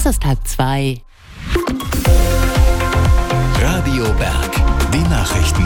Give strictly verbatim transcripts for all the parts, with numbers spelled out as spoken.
ist halb zwei. Radio Berg, die Nachrichten.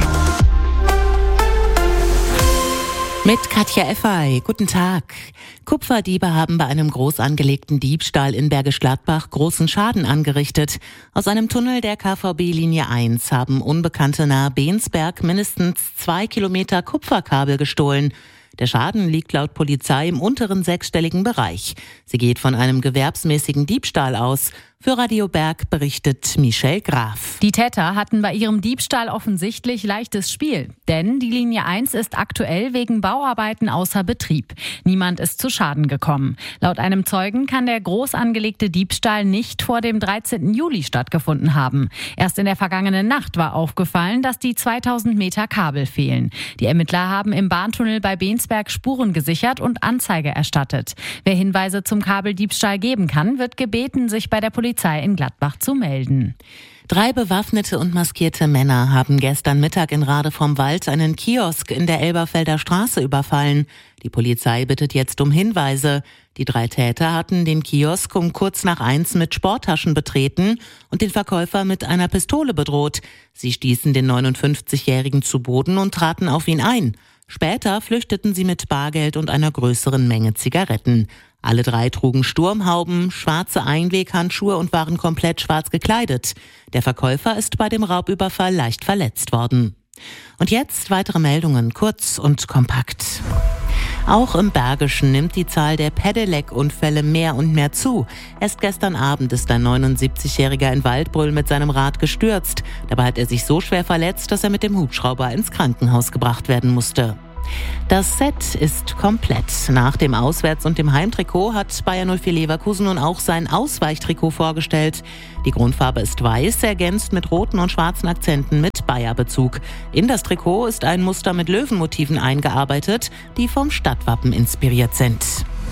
Mit Katja Effey. Guten Tag. Kupferdiebe haben bei einem groß angelegten Diebstahl in Bergisch Gladbach großen Schaden angerichtet. Aus einem Tunnel der K V B-Linie eins haben Unbekannte nahe Bensberg mindestens zwei Kilometer Kupferkabel gestohlen. Der Schaden liegt laut Polizei im unteren sechsstelligen Bereich. Sie geht von einem gewerbsmäßigen Diebstahl aus. Für Radio Berg berichtet Michelle Graf. Die Täter hatten bei ihrem Diebstahl offensichtlich leichtes Spiel. Denn die Linie eins ist aktuell wegen Bauarbeiten außer Betrieb. Niemand ist zu Schaden gekommen. Laut einem Zeugen kann der groß angelegte Diebstahl nicht vor dem dreizehnten Juli stattgefunden haben. Erst in der vergangenen Nacht war aufgefallen, dass die zweitausend Meter Kabel fehlen. Die Ermittler haben im Bahntunnel bei Bensberg Spuren gesichert und Anzeige erstattet. Wer Hinweise zum Kabeldiebstahl geben kann, wird gebeten, sich bei der Polizei in Gladbach zu melden. Drei bewaffnete und maskierte Männer haben gestern Mittag in Rade vom Wald einen Kiosk in der Elberfelder Straße überfallen. Die Polizei bittet jetzt um Hinweise. Die drei Täter hatten den Kiosk um kurz nach eins mit Sporttaschen betreten und den Verkäufer mit einer Pistole bedroht. Sie stießen den neunundfünfzigjährigen zu Boden und traten auf ihn ein. Später flüchteten sie mit Bargeld und einer größeren Menge Zigaretten. Alle drei trugen Sturmhauben, schwarze Einweghandschuhe und waren komplett schwarz gekleidet. Der Verkäufer ist bei dem Raubüberfall leicht verletzt worden. Und jetzt weitere Meldungen, kurz und kompakt. Auch im Bergischen nimmt die Zahl der Pedelec-Unfälle mehr und mehr zu. Erst gestern Abend ist ein neunundsiebzigjähriger in Waldbröl mit seinem Rad gestürzt. Dabei hat er sich so schwer verletzt, dass er mit dem Hubschrauber ins Krankenhaus gebracht werden musste. Das Set ist komplett. Nach dem Auswärts- und dem Heimtrikot hat Bayer null vier Leverkusen nun auch sein Ausweichtrikot vorgestellt. Die Grundfarbe ist weiß, ergänzt mit roten und schwarzen Akzenten mit Bayer-Bezug. In das Trikot ist ein Muster mit Löwenmotiven eingearbeitet, die vom Stadtwappen inspiriert sind.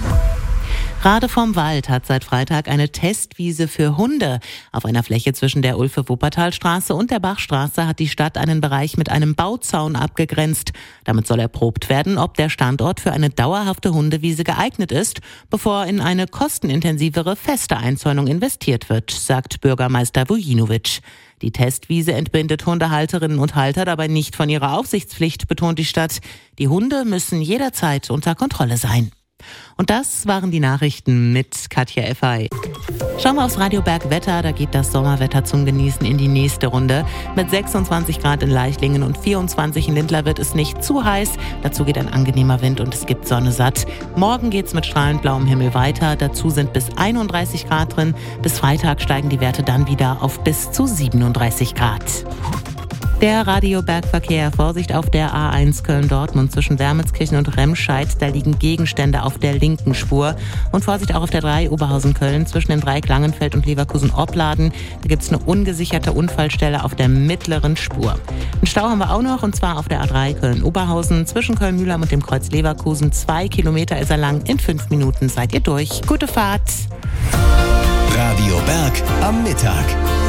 Rade vom Wald hat seit Freitag eine Testwiese für Hunde. Auf einer Fläche zwischen der Ulfe-Wuppertal-Straße und der Bachstraße hat die Stadt einen Bereich mit einem Bauzaun abgegrenzt. Damit soll erprobt werden, ob der Standort für eine dauerhafte Hundewiese geeignet ist, bevor in eine kostenintensivere feste Einzäunung investiert wird, sagt Bürgermeister Vujinovic. Die Testwiese entbindet Hundehalterinnen und Halter dabei nicht von ihrer Aufsichtspflicht, betont die Stadt. Die Hunde müssen jederzeit unter Kontrolle sein. Und das waren die Nachrichten mit Katja Effey. Schauen wir aufs Radio Berg Wetter, da geht das Sommerwetter zum Genießen in die nächste Runde. Mit sechsundzwanzig Grad in Leichlingen und vierundzwanzig in Lindlar wird es nicht zu heiß. Dazu geht ein angenehmer Wind und es gibt Sonne satt. Morgen geht's mit strahlend blauem Himmel weiter. Dazu sind bis einunddreißig Grad drin. Bis Freitag steigen die Werte dann wieder auf bis zu siebenunddreißig Grad. Der Radio Bergverkehr, Vorsicht auf der A eins Köln-Dortmund zwischen Wermelskirchen und Remscheid, da liegen Gegenstände auf der linken Spur. Und Vorsicht auch auf der drei Oberhausen-Köln zwischen den Dreieck Langenfeld und Leverkusen-Opladen. Da gibt es eine ungesicherte Unfallstelle auf der mittleren Spur. Einen Stau haben wir auch noch, und zwar auf der A drei Köln-Oberhausen zwischen Köln-Mühlheim und dem Kreuz Leverkusen. Zwei Kilometer ist er lang, in fünf Minuten seid ihr durch. Gute Fahrt! Radio Berg am Mittag.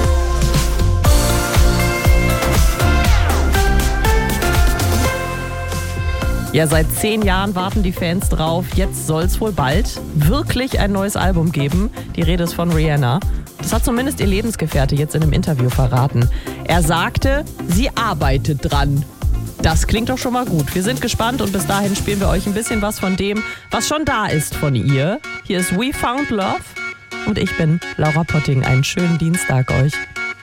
Ja, seit zehn Jahren warten die Fans drauf. Jetzt soll es wohl bald wirklich ein neues Album geben. Die Rede ist von Rihanna. Das hat zumindest ihr Lebensgefährte jetzt in einem Interview verraten. Er sagte, sie arbeitet dran. Das klingt doch schon mal gut. Wir sind gespannt und bis dahin spielen wir euch ein bisschen was von dem, was schon da ist von ihr. Hier ist We Found Love und ich bin Laura Potting. Einen schönen Dienstag euch.